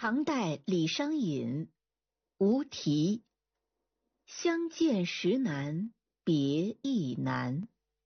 唐代李商隐无题，相见时难别亦难。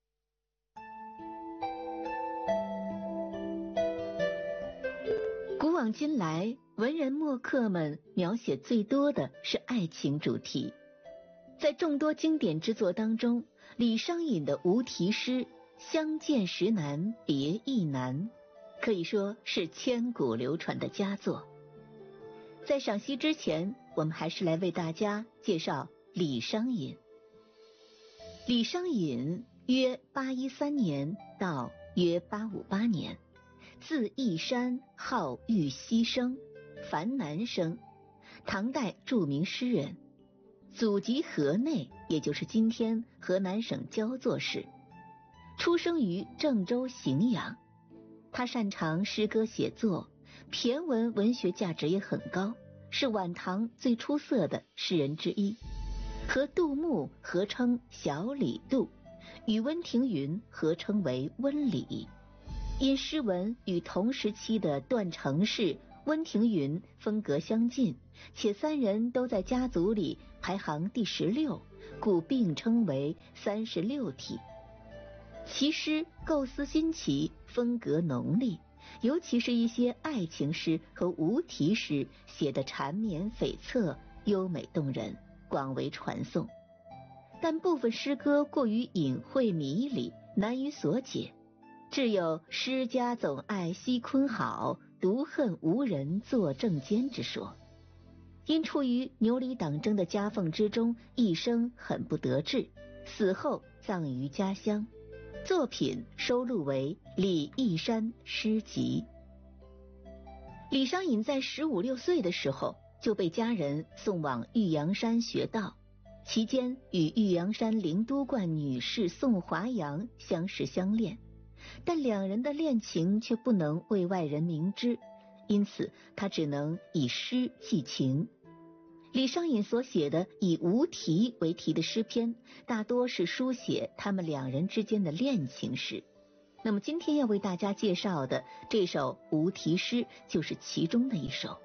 古往今来，文人墨客们描写最多的是爱情主题。在众多经典之作当中，李商隐的无题诗相见时难别亦难可以说是千古流传的佳作。在赏析之前，我们还是来为大家介绍李商隐。李商隐约813年到约858年，字义山，号玉溪生，樊南生，唐代著名诗人，祖籍河内，也就是今天河南省焦作市，出生于郑州荥阳。他擅长诗歌写作，骈文文学价值也很高，是晚唐最出色的诗人之一，和杜牧合称小李杜，与温庭筠合称为温李。因诗文与同时期的段成式、温庭筠风格相近，且三人都在家族里排行第16，故并称为36体。其诗构思新奇，风格浓丽，尤其是一些爱情诗和无题诗写得缠绵悱恻，优美动人，广为传颂。但部分诗歌过于隐晦迷离，难于所解，只有诗家总爱惜坤好，独恨无人作正笺之说。因处于牛李党争的夹缝之中，一生很不得志，死后葬于家乡，作品收录为《李义山诗集》。李商隐在15、16岁的时候就被家人送往玉阳山学道，期间与玉阳山灵都观女士宋华阳相识相恋，但两人的恋情却不能为外人明知，因此他只能以诗寄情。李商隐所写的以无题为题的诗篇，大多是书写他们两人之间的恋情诗。那么今天要为大家介绍的这首无题诗就是其中的一首。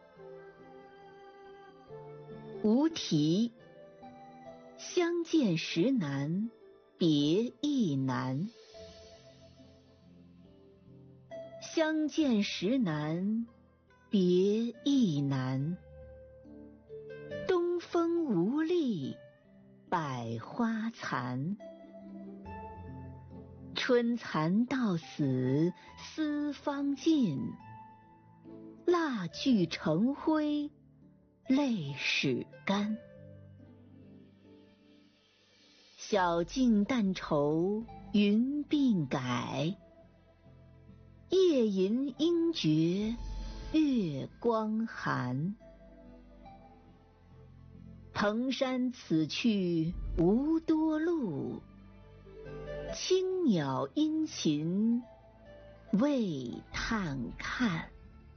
无题，相见时难别亦难，相见时难别亦难，东风无力百花残，春蚕到死丝方尽，蜡炬成灰泪始干。晓镜但愁云鬓改，夜吟应觉月光寒。蓬山此去无多路，青鸟殷勤为探看。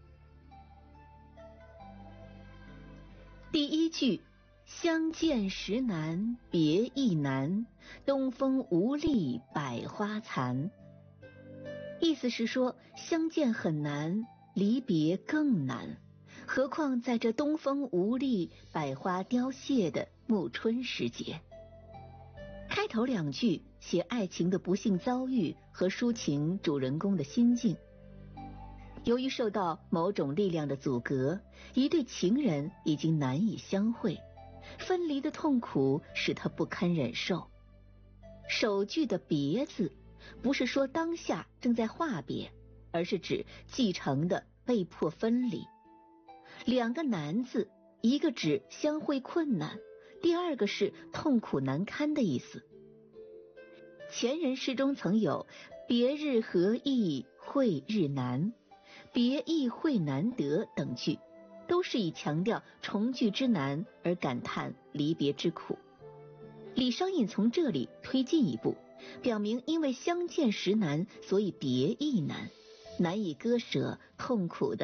第一句相见时难别亦难，东风无力百花残，意思是说相见很难，离别更难，何况在这东风无力百花凋谢的暮春时节。开头两句写爱情的不幸遭遇和抒情主人公的心境。由于受到某种力量的阻隔，一对情人已经难以相会，分离的痛苦使他不堪忍受。首句的别字不是说当下正在话别，而是指继承的被迫分离。两个难字，一个指相会困难，第二个是痛苦难堪的意思。前人诗中曾有别日何易会日难，别亦会难得等句，都是以强调重聚之难而感叹离别之苦。李商隐从这里推进一步，表明因为相见时难，所以别亦难，难以割舍，痛苦的